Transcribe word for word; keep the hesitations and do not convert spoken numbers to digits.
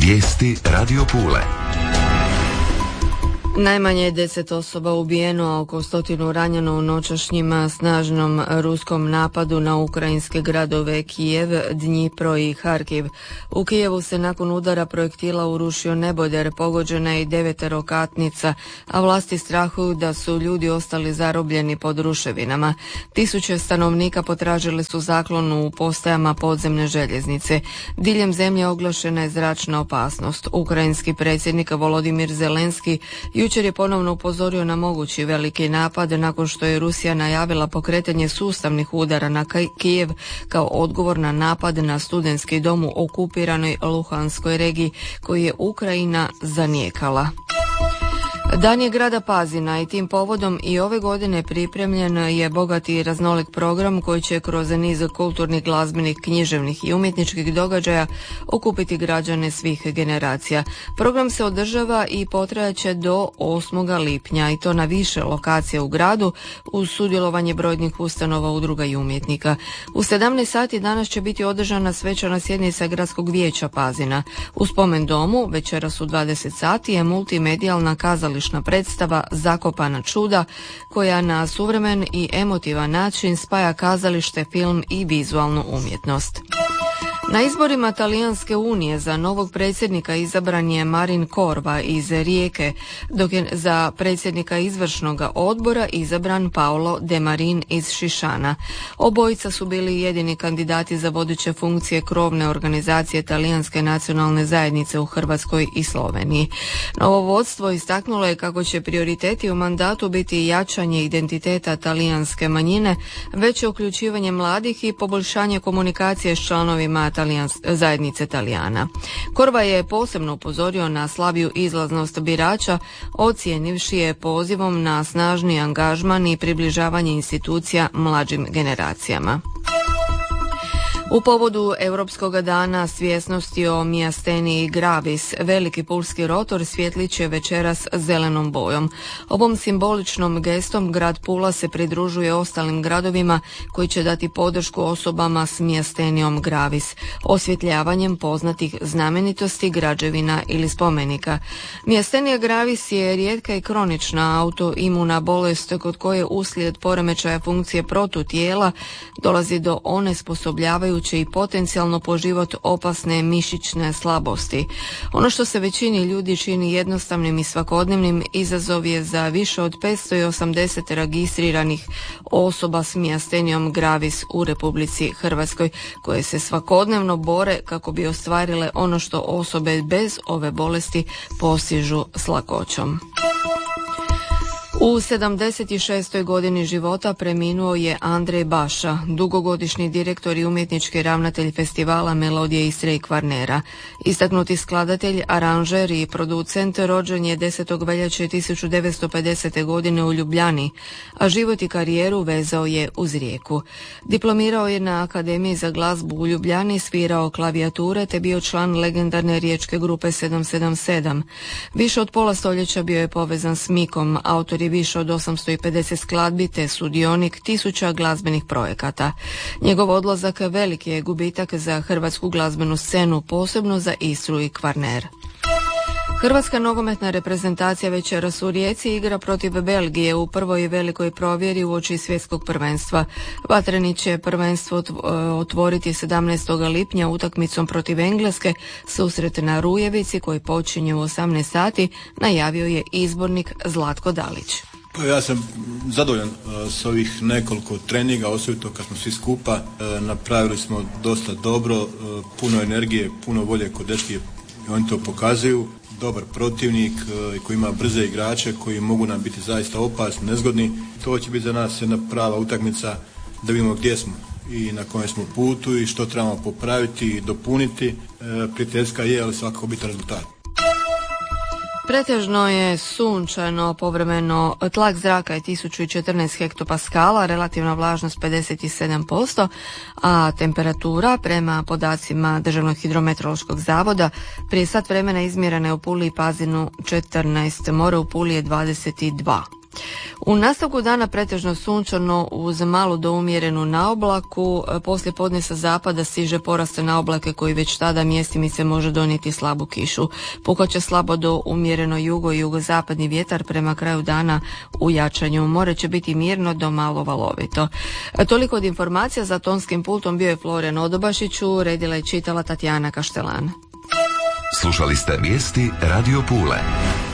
Vijesti Radio Pule. Najmanje deset osoba ubijeno, a oko stotinu ranjeno u noćašnjim snažnom ruskom napadu na ukrajinske gradove Kijev, Dnjipro i Harkiv. U Kijevu se nakon udara projektila urušio neboder, pogođena je i deveterokatnica, a vlasti strahuju da su ljudi ostali zarobljeni pod ruševinama. Tisuće stanovnika potražili su zaklonu u postajama podzemne željeznice. Diljem zemlje oglašena je zračna opasnost. Ukrajinski predsjednik Volodimir Zelenski jučer je ponovno upozorio na mogući veliki napad nakon što je Rusija najavila pokretanje sustavnih udara na Kijev kao odgovor na napad na studentski dom u okupiranoj Luhanskoj regiji koji je Ukrajina zanijekala. Dan je grada Pazina i tim povodom i ove godine pripremljen je bogati i raznolik program koji će kroz niz kulturnih, glazbenih, književnih i umjetničkih događaja okupiti građane svih generacija. Program se održava i potrajaće do osmog lipnja i to na više lokacija u gradu uz sudjelovanje brojnih ustanova, udruga i umjetnika. U sedamnaest sati danas će biti održana svečana sjednica Gradskog vijeća Pazina. U spomen domu večeras u dvadeset sati je multimedijalna kazališna predstava Zakopana čuda koja na suvremen i emotivan način spaja kazalište, film i vizualnu umjetnost. Na izborima Talijanske unije za novog predsjednika izabran je Marin Corva iz Rijeke, dok je za predsjednika izvršnog odbora izabran Paolo De Marin iz Šišana. Obojica su bili jedini kandidati za vodeće funkcije krovne organizacije Talijanske nacionalne zajednice u Hrvatskoj i Sloveniji. Novo vodstvo istaknulo je kako će prioriteti u mandatu biti jačanje identiteta talijanske manjine, veće uključivanje mladih i poboljšanje komunikacije s članovima zajednice Talijana. Corva je posebno upozorio na slabiju izlaznost birača, ocijenivši je pozivom na snažni angažman i približavanje institucija mlađim generacijama. U povodu Europskog dana svjesnosti o miastheniji gravis, veliki pulski rotor svjetlit će večeras zelenom bojom. Ovom simboličnom gestom grad Pula se pridružuje ostalim gradovima koji će dati podršku osobama s miasthenijom gravis, osvjetljavanjem poznatih znamenitosti, građevina ili spomenika. Miasthenija gravis je rijetka i kronična autoimuna bolest kod koje uslijed poremećaja funkcije protutijela dolazi do onesposobljavajuće i potencijalno po život opasne mišićne slabosti. Ono što se većini ljudi čini jednostavnim i svakodnevnim izazov je za više od petsto osamdeset registriranih osoba s miasthenijom gravis u Republici Hrvatskoj koje se svakodnevno bore kako bi ostvarile ono što osobe bez ove bolesti postižu s lakoćom. U sedamdeset šestoj godini života preminuo je Andrej Baša, dugogodišnji direktor i umjetnički ravnatelj festivala Melodije Istre i Kvarnera. Istaknuti skladatelj, aranžer i producent rođen je desetog veljače tisuću devetsto pedesete. godine u Ljubljani, a život i karijeru vezao je uz Rijeku. Diplomirao je na Akademiji za glazbu u Ljubljani, svirao klavijature te bio član legendarne riječke grupe sedam sedam sedam. Više od pola stoljeća bio je povezan s Mikom, autor je više od osamsto pedeset skladbi te sudionik tisuća glazbenih projekata. Njegov odlazak veliki je gubitak za hrvatsku glazbenu scenu, posebno za Istru i Kvarner. Hrvatska nogometna reprezentacija večeras u Rijeci igra protiv Belgije u prvoj velikoj provjeri uoči svjetskog prvenstva. Vatreni će prvenstvo otvoriti sedamnaestog lipnja utakmicom protiv Engleske, susret na Rujevici koji počinje u osamnaest sati, najavio je izbornik Zlatko Dalić. Pa ja sam zadovoljan uh, s ovih nekoliko treninga, osobito kad smo svi skupa. Uh, napravili smo dosta dobro, uh, puno energije, puno volje kod dečki, oni to pokazuju. Dobar protivnik uh, koji ima brze igrače koji mogu nam biti zaista opasni, nezgodni. To će biti za nas jedna prava utakmica da vidimo gdje smo i na kojem smo putu i što trebamo popraviti i dopuniti. Uh, prijateljska je, ali svakako biti rezultat. Pretežno je sunčano, povremeno tlak zraka je tisuću četrnaest hektopaskala, relativna vlažnost pedeset sedam posto, a temperatura prema podacima Državnog hidrometeorološkog zavoda prije sat vremena izmjerena je u Puli i Pazinu četrnaest, more u Puli je dvadeset dva. U nastavku dana pretežno sunčano uz malu do umjerenu naoblaku, poslije podne sa zapada stiže poraste naoblake koji već tada mjestimice može donijeti slabu kišu. Puhaće slabo do umjereno jugo i jugozapadni vjetar prema kraju dana u jačanju. More će biti mirno do malo valovito. Toliko od informacija. Za tonskim pultom bio je Florijan Odobašiću, redila i čitala Tatjana Kaštelan. Slušali ste vijesti Radio Pule.